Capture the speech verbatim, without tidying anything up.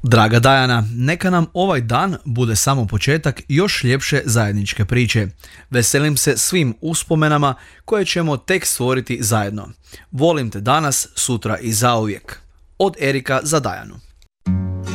Draga Dajana, neka nam ovaj dan bude samo početak još ljepše zajedničke priče. Veselim se svim uspomenama koje ćemo tek stvoriti zajedno. Volim te danas, sutra i zauvijek. Od Erika za Dajanu.